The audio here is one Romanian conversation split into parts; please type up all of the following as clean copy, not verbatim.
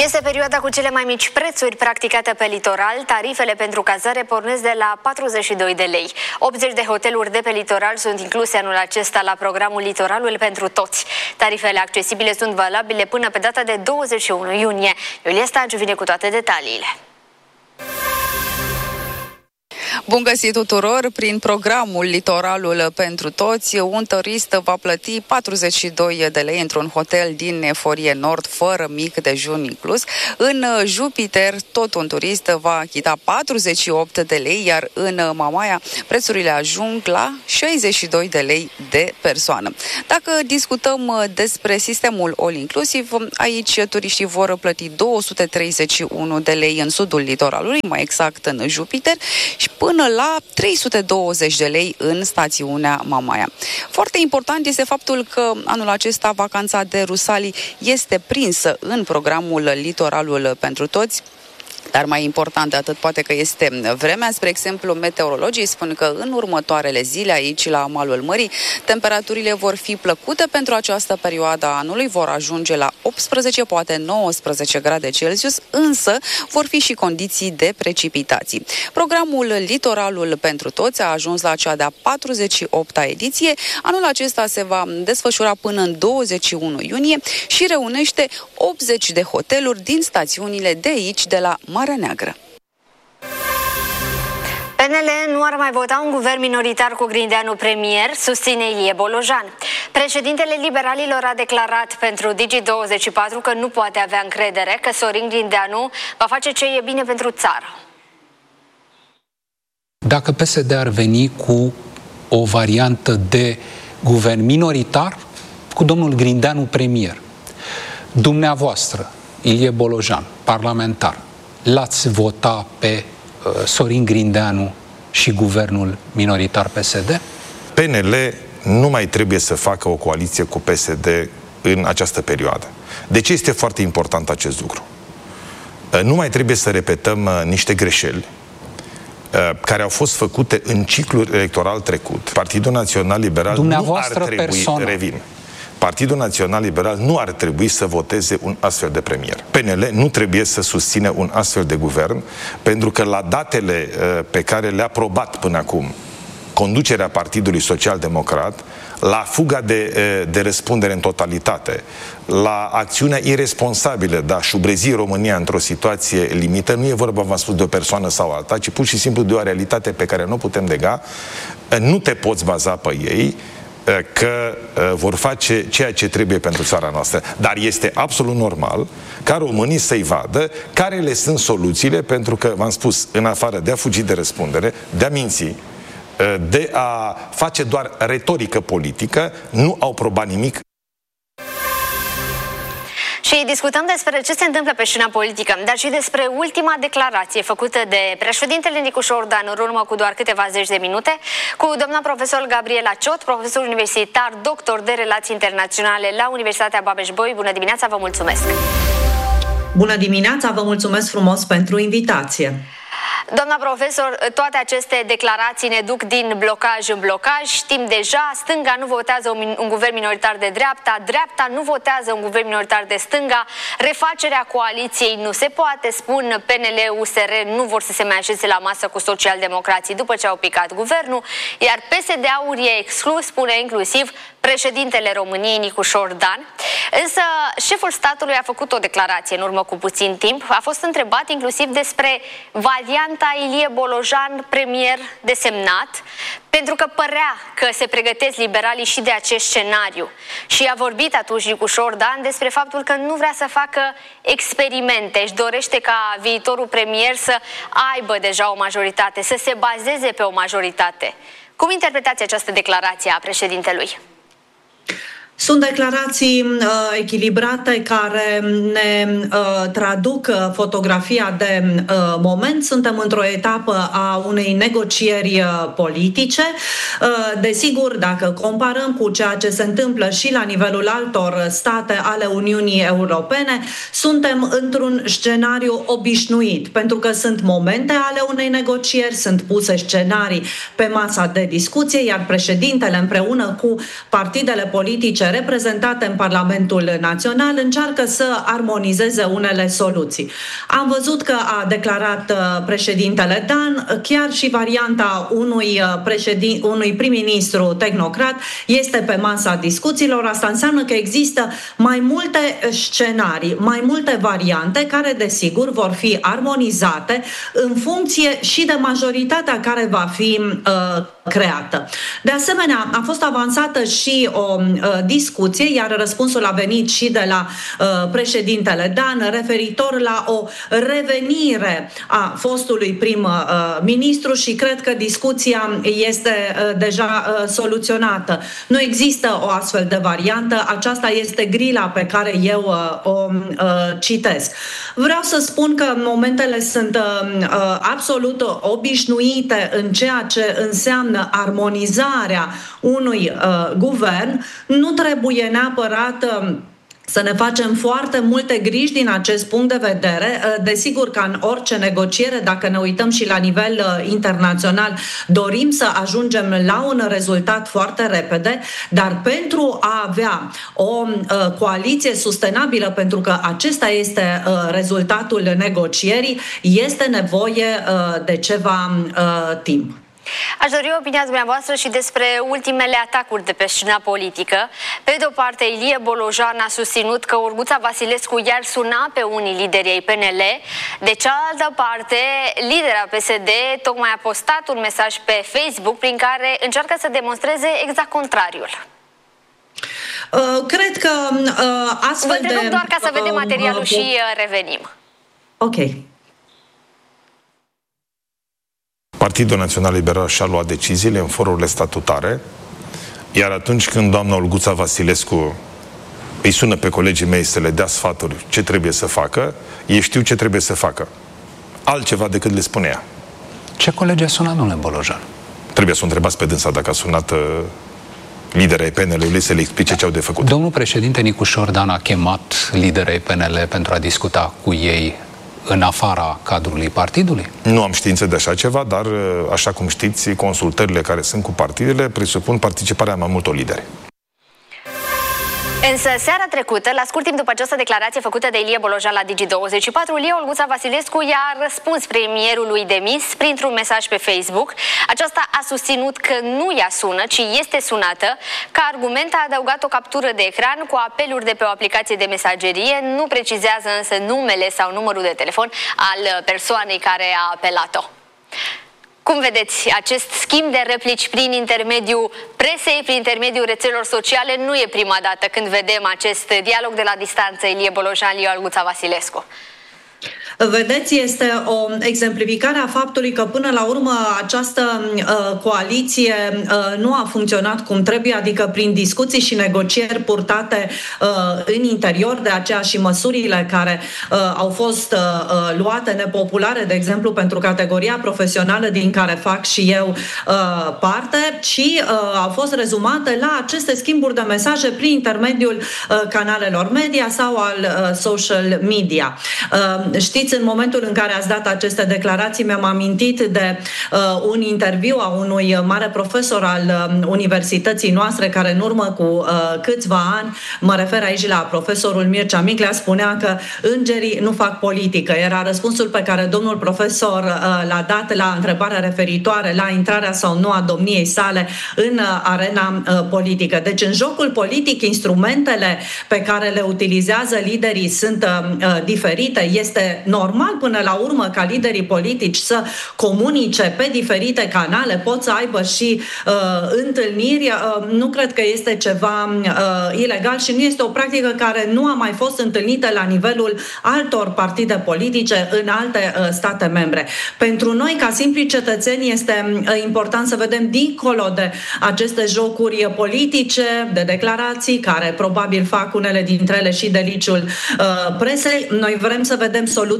Este perioada cu cele mai mici prețuri practicate pe litoral. Tarifele pentru cazare pornesc de la 42 de lei. 80 de hoteluri de pe litoral sunt incluse anul acesta la programul Litoralul pentru toți. Tarifele accesibile sunt valabile până pe data de 21 iunie. Iulia Stanciu vine cu toate detaliile. Bun găsit tuturor! Prin programul Litoralul pentru toți, un turist va plăti 42 de lei într-un hotel din Eforie Nord, fără mic dejun inclus. În Jupiter, tot un turist va achita 48 de lei, iar în Mamaia prețurile ajung la 62 de lei de persoană. Dacă discutăm despre sistemul all-inclusiv, aici turiștii vor plăti 231 de lei în sudul litoralului, mai exact în Jupiter, și până la 320 de lei în stațiunea Mamaia. Foarte important este faptul că anul acesta vacanța de Rusalii este prinsă în programul Litoralul pentru toți. Dar mai important de atât poate că este vremea. Spre exemplu, meteorologii spun că în următoarele zile aici la malul mării temperaturile vor fi plăcute pentru această perioadă a anului, vor ajunge la 18, poate 19 grade Celsius, însă vor fi și condiții de precipitații. Programul Litoralul pentru toți a ajuns la cea de-a 48-a ediție. Anul acesta se va desfășura până în 21 iunie și reunește 80 de hoteluri din stațiunile de aici, de la Marea Neagră. PNL nu ar mai vota un guvern minoritar cu Grindeanu premier, susține Ilie Bolojan. Președintele liberalilor a declarat pentru Digi24 că nu poate avea încredere că Sorin Grindeanu va face ce e bine pentru țară. Dacă PSD ar veni cu o variantă de guvern minoritar, cu domnul Grindeanu premier, dumneavoastră, Ilie Bolojan, parlamentar, l-ați vota pe Sorin Grindeanu și guvernul minoritar PSD? PNL nu mai trebuie să facă o coaliție cu PSD în această perioadă. De ce este foarte important acest lucru? Nu mai trebuie să repetăm niște greșeli care au fost făcute în ciclul electoral trecut. Partidul Național Liberal nu ar trebui, revin. Partidul Național Liberal nu ar trebui să voteze un astfel de premier. PNL nu trebuie să susțină un astfel de guvern, pentru că la datele pe care le-a aprobat până acum conducerea Partidului Social-Democrat, la fuga de răspundere în totalitate, la acțiunea irresponsabilă de a șubrezi România într-o situație limită, nu e vorba, v-am spus, de o persoană sau alta, ci pur și simplu de o realitate pe care nu putem nega, nu te poți baza pe ei, că vor face ceea ce trebuie pentru țara noastră. Dar este absolut normal ca românii să-i vadă care le sunt soluțiile, pentru că, v-am spus, în afară de a fugi de răspundere, de a minți, de a face doar retorică politică, nu au probat nimic. Și discutăm despre ce se întâmplă pe scena politică, dar și despre ultima declarație făcută de președintele Nicu Șordan în urmă cu doar câteva zeci de minute, cu doamna profesor Gabriela Ciot, profesor universitar, doctor de relații internaționale la Universitatea Babeș-Bolyai. Bună dimineața, vă mulțumesc! Bună dimineața, vă mulțumesc frumos pentru invitație! Doamna profesor, toate aceste declarații ne duc din blocaj în blocaj. Știm deja, stânga nu votează un guvern minoritar de dreapta, dreapta nu votează un guvern minoritar de stânga, refacerea coaliției nu se poate, spun PNL, USR nu vor să se mai așeze la masă cu socialdemocrații după ce au picat guvernul, iar PSD-ul e exclus, spune inclusiv președintele României, Nicu Șordan. Însă șeful statului a făcut o declarație în urmă cu puțin timp, a fost întrebat inclusiv despre varianta Ilie Bolojan premier desemnat, pentru că părea că se pregătesc liberalii și de acest scenariu. Și a vorbit atunci Nicu Șordan despre faptul că nu vrea să facă experimente, își dorește ca viitorul premier să aibă deja o majoritate, să se bazeze pe o majoritate. Cum interpretați această declarație a președintelui? Sunt declarații echilibrate care ne traduc fotografia de moment. Suntem într-o etapă a unei negocieri politice. Desigur, dacă comparăm cu ceea ce se întâmplă și la nivelul altor state ale Uniunii Europene, suntem într-un scenariu obișnuit, pentru că sunt momente ale unei negocieri, sunt puse scenarii pe masa de discuție, iar președintele împreună cu partidele politice reprezentate în Parlamentul Național încearcă să armonizeze unele soluții. Am văzut că a declarat președintele Dan, chiar și varianta unui prim-ministru tehnocrat este pe masa discuțiilor. Asta înseamnă că există mai multe scenarii, mai multe variante care, desigur, vor fi armonizate în funcție și de majoritatea care va fi creată. De asemenea, a fost avansată și o discuție, iar răspunsul a venit și de la președintele Dan, referitor la o revenire a fostului prim-ministru și cred că discuția este deja soluționată. Nu există o astfel de variantă, aceasta este grila pe care eu o citesc. Vreau să spun că momentele sunt absolut obișnuite în ceea ce înseamnă armonizarea unui guvern. Nu trebuie neapărat să ne facem foarte multe griji din acest punct de vedere. Desigur că în orice negociere, dacă ne uităm și la nivel internațional, dorim să ajungem la un rezultat foarte repede, dar pentru a avea o coaliție sustenabilă, pentru că acesta este rezultatul negocierii, este nevoie de ceva timp. Aș dori opinia dumneavoastră și despre ultimele atacuri de pe scena politică. Pe de o parte, Ilie Bolojan a susținut că Olguța Vasilescu i-ar suna pe unii lideri ai PNL. De cealaltă parte, lidera PSD tocmai a postat un mesaj pe Facebook prin care încearcă să demonstreze exact contrariul. Cred că astfel de... Vă întreb doar ca să vedem materialul și revenim. Ok. Partidul Național Liberal și-a luat deciziile în forurile statutare, iar atunci când doamna Olguța Vasilescu îi sună pe colegii mei să le dea sfaturi ce trebuie să facă, ei știu ce trebuie să facă. Altceva decât le spune ea. Ce colegi a sunat, domnule Bolojan? Trebuie să o întrebați pe dânsa dacă a sunat liderii PNL-ului să le explice ce au de făcut. Domnul președinte Nicușor Dan a chemat liderii PNL pentru a discuta cu ei în afara cadrului partidului? Nu am știință de așa ceva, dar, așa cum știți, consultările care sunt cu partidele presupun participarea mai multor lideri. Însă, seara trecută, la scurt timp după această declarație făcută de Ilie Bolojan la Digi24, Olguța Vasilescu i-a răspuns premierului demis printr-un mesaj pe Facebook. Aceasta a susținut că nu ea sună, ci este sunată. Ca argument a adăugat o captură de ecran cu apeluri de pe o aplicație de mesagerie. Nu precizează însă numele sau numărul de telefon al persoanei care a apelat-o. Cum vedeți acest schimb de replici prin intermediul presei, prin intermediul rețelelor sociale? Nu e prima dată când vedem acest dialog de la distanță, Ilie Bolojan, Olguța Vasilescu. Vedeți, este o exemplificare a faptului că până la urmă această coaliție nu a funcționat cum trebuie, adică prin discuții și negocieri purtate în interior, de aceea și măsurile care au fost luate nepopulare, de exemplu pentru categoria profesională din care fac și eu parte, și au fost rezumate la aceste schimburi de mesaje prin intermediul canalelor media sau al social media. Știți, în momentul în care ați dat aceste declarații, mi-am amintit de un interviu a unui mare profesor al universității noastre, care în urmă cu câțiva ani, mă refer aici la profesorul Mircea Miclea, spunea că îngerii nu fac politică. Era răspunsul pe care domnul profesor l-a dat la întrebarea referitoare la intrarea sau nu a domniei sale în arena politică. Deci, în jocul politic, instrumentele pe care le utilizează liderii sunt diferite. Este normal până la urmă ca liderii politici să comunice pe diferite canale, pot să aibă și întâlniri. Nu cred că este ceva ilegal și nu este o practică care nu a mai fost întâlnită la nivelul altor partide politice în alte state membre. Pentru noi, ca simpli cetățeni, este important să vedem dincolo de aceste jocuri politice, de declarații, care probabil fac unele dintre ele și deliciul presei. Noi vrem să vedem soluții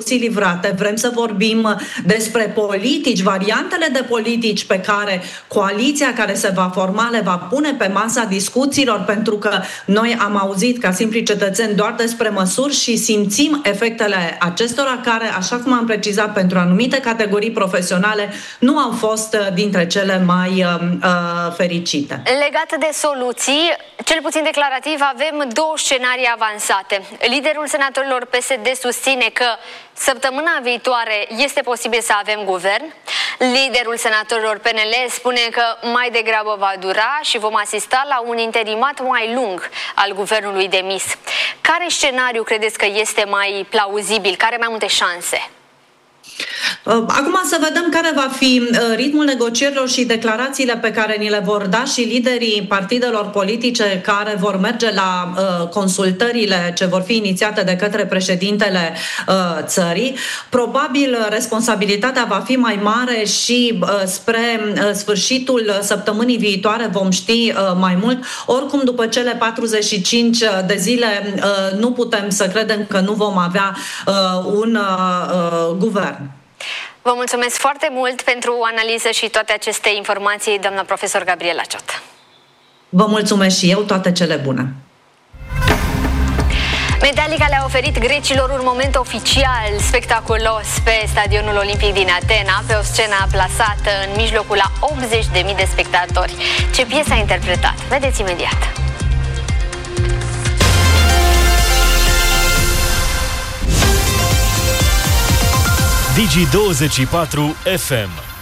soluții livrate, vrem să vorbim despre politici, variantele de politici pe care coaliția care se va forma le va pune pe masa discuțiilor, pentru că noi am auzit ca simpli cetățeni doar despre măsuri și simțim efectele acestora care, așa cum am precizat, pentru anumite categorii profesionale nu au fost dintre cele mai fericite. Legat de soluții, cel puțin declarativ, avem două scenarii avansate. Liderul senatorilor PSD susține că săptămâna viitoare este posibil să avem guvern. Liderul senatorilor PNL spune că mai degrabă va dura și vom asista la un interimat mai lung al guvernului demis. Care scenariu credeți că este mai plauzibil? Care mai multe șanse? Acum să vedem care va fi ritmul negocierilor și declarațiile pe care ni le vor da și liderii partidelor politice care vor merge la consultările ce vor fi inițiate de către președintele țării. Probabil responsabilitatea va fi mai mare și spre sfârșitul săptămânii viitoare vom ști mai mult. Oricum, după cele 45 de zile nu putem să credem că nu vom avea un guvern. Vă mulțumesc foarte mult pentru analiză și toate aceste informații, doamna profesor Gabriela Ciot. Vă mulțumesc și eu, toate cele bune. Metallica le-a oferit grecilor un moment oficial spectaculos pe Stadionul Olimpic din Atena, pe o scenă plasată în mijlocul a 80.000 de spectatori. Ce piesă a interpretat? Vedeți imediat. Digi24 FM